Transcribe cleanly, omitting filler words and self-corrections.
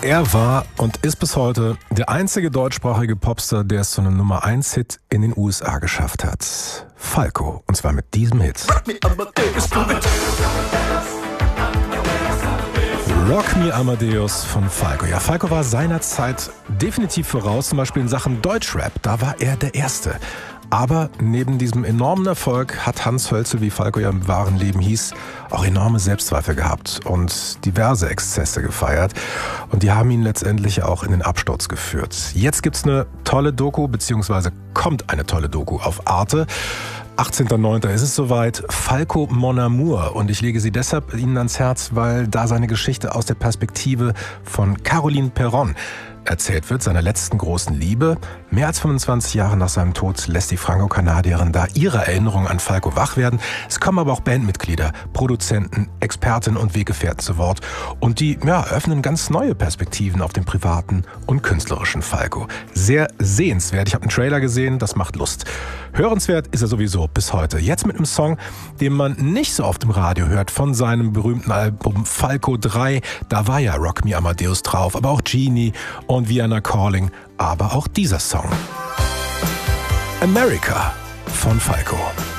Er war und ist bis heute der einzige deutschsprachige Popstar, der es zu einem Nummer-1-Hit in den USA geschafft hat. Falco, und zwar mit diesem Hit. Rock Me Amadeus von Falco. Ja, Falco war seinerzeit definitiv voraus, zum Beispiel in Sachen Deutschrap. Da war er der Erste. Aber neben diesem enormen Erfolg hat Hans Hölzel, wie Falco ja im wahren Leben hieß, auch enorme Selbstzweifel gehabt und diverse Exzesse gefeiert. Und die haben ihn letztendlich auch in den Absturz geführt. Jetzt gibt's eine tolle Doku, beziehungsweise kommt eine tolle Doku auf Arte. 18.09. ist es soweit. Falco Mon Amour. Und ich lege sie deshalb Ihnen ans Herz, weil da seine Geschichte aus der Perspektive von Caroline Perron erzählt wird, seiner letzten großen Liebe. Mehr als 25 Jahre nach seinem Tod lässt die Franco-Kanadierin da ihre Erinnerung an Falco wach werden. Es kommen aber auch Bandmitglieder, Produzenten, Expertinnen und Weggefährten zu Wort. Und die öffnen ganz neue Perspektiven auf den privaten und künstlerischen Falco. Sehr sehenswert. Ich habe einen Trailer gesehen, das macht Lust. Hörenswert ist er sowieso bis heute. Jetzt mit einem Song, den man nicht so oft im Radio hört, von seinem berühmten Album Falco 3. Da war ja Rock Me Amadeus drauf, aber auch Genie und Vienna Calling, aber auch dieser Song. America von Falco.